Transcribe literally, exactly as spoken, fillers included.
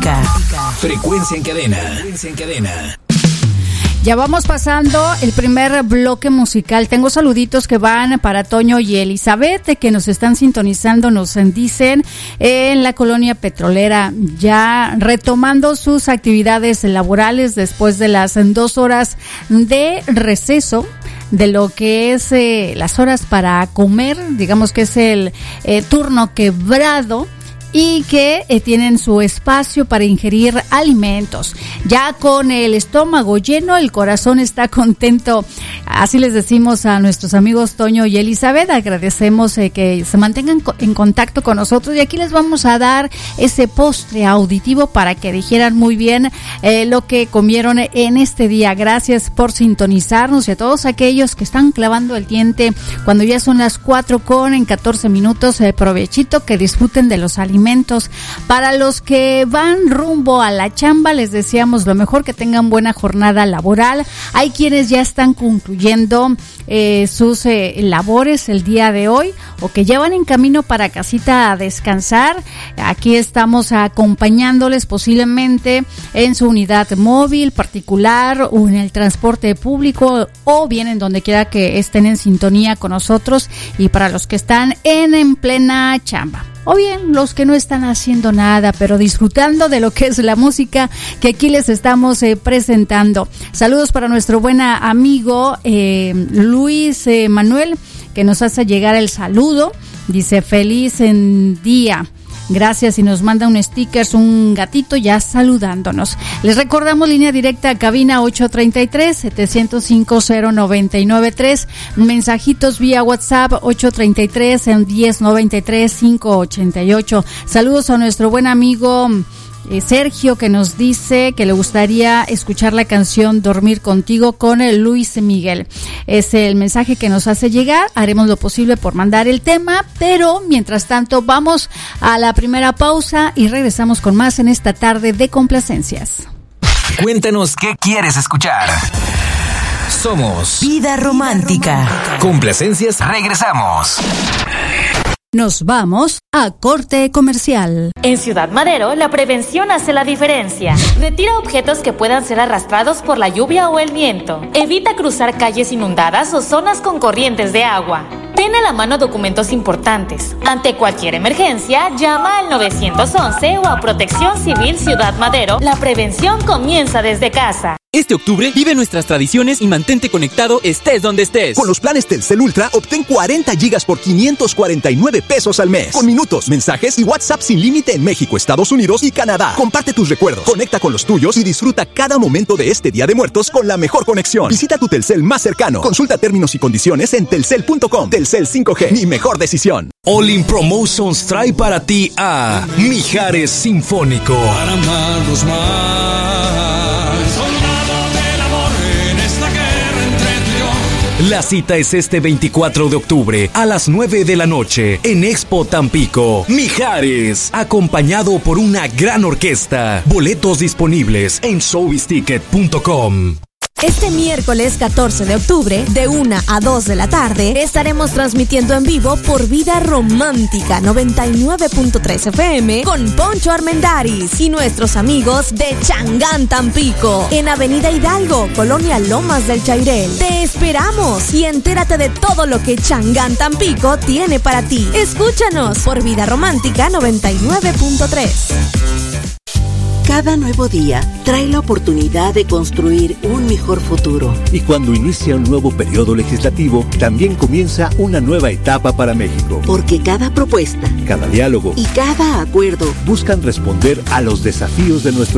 Romántica. Frecuencia en cadena. Frecuencia en cadena. Ya vamos pasando el primer bloque musical. Tengo saluditos que van para Toño y Elizabeth, que nos están sintonizando, nos dicen, en la colonia petrolera, ya retomando sus actividades laborales después de las dos horas de receso, de lo que es eh, las horas para comer, digamos que es el eh, turno quebrado, y que eh, tienen su espacio para ingerir alimentos. Ya con el estómago lleno, el corazón está contento. Así les decimos a nuestros amigos Toño y Elizabeth. Agradecemos eh, que se mantengan co- en contacto con nosotros, y aquí les vamos a dar ese postre auditivo para que dijeran muy bien eh, lo que comieron en este día. Gracias por sintonizarnos, y a todos aquellos que están clavando el diente cuando ya son las cuatro con en catorce minutos, eh, provechito, que disfruten de los alimentos. Para los que van rumbo a la chamba, les deseamos lo mejor, que tengan buena jornada laboral. Hay quienes ya están concluyendo eh, sus eh, labores el día de hoy, o que ya van en camino para casita a descansar. Aquí estamos acompañándoles posiblemente en su unidad móvil particular, o en el transporte público, o bien en donde quiera que estén en sintonía con nosotros. Y para los que están en, en plena chamba, o bien los que no están haciendo nada, pero disfrutando de lo que es la música que aquí les estamos eh, presentando. Saludos para nuestro buen amigo eh, Luis eh, Manuel, que nos hace llegar el saludo. Dice: feliz en día. Gracias, y nos manda un sticker, un gatito ya saludándonos. Les recordamos línea directa a cabina ocho tres tres, siete cero cinco, cero nueve nueve tres. Mensajitos vía WhatsApp ocho tres tres, diez noventa y tres, cinco ochenta y ocho. Saludos a nuestro buen amigo Eh, Sergio, que nos dice que le gustaría escuchar la canción Dormir Contigo con el Luis Miguel. Es el mensaje que nos hace llegar. Haremos lo posible por mandar el tema, pero mientras tanto vamos a la primera pausa y regresamos con más en esta tarde de complacencias. Cuéntanos qué quieres escuchar. Somos Vida Romántica. Complacencias. Regresamos. Nos vamos a corte comercial. En Ciudad Madero, la prevención hace la diferencia. Retira objetos que puedan ser arrastrados por la lluvia o el viento. Evita cruzar calles inundadas o zonas con corrientes de agua. Ten a la mano documentos importantes. Ante cualquier emergencia, llama al nueve once o a Protección Civil Ciudad Madero. La prevención comienza desde casa. Este octubre vive nuestras tradiciones y mantente conectado estés donde estés. Con los planes Telcel Ultra obtén cuarenta gigas por quinientos cuarenta y nueve pesos al mes. Con minutos, mensajes y WhatsApp sin límite en México, Estados Unidos y Canadá. Comparte tus recuerdos, conecta con los tuyos y disfruta cada momento de este Día de Muertos con la mejor conexión. Visita tu Telcel más cercano. Consulta términos y condiciones en telcel punto com. Telcel cinco G, mi mejor decisión. All In Promotions trae para ti a Mijares Sinfónico. Para amarnos más. La cita es este veinticuatro de octubre a las nueve de la noche en Expo Tampico. Mijares, acompañado por una gran orquesta. Boletos disponibles en showbiz ticket punto com. Este miércoles catorce de octubre, de una a dos de la tarde, estaremos transmitiendo en vivo por Vida Romántica noventa y nueve punto tres F M con Poncho Armendáriz y nuestros amigos de Changán Tampico, en Avenida Hidalgo, Colonia Lomas del Chairel. Te esperamos y entérate de todo lo que Changán Tampico tiene para ti. Escúchanos por Vida Romántica noventa y nueve punto tres. Cada nuevo día trae la oportunidad de construir un mejor futuro. Y cuando inicia un nuevo periodo legislativo, también comienza una nueva etapa para México. Porque cada propuesta, cada diálogo y cada acuerdo buscan responder a los desafíos de nuestro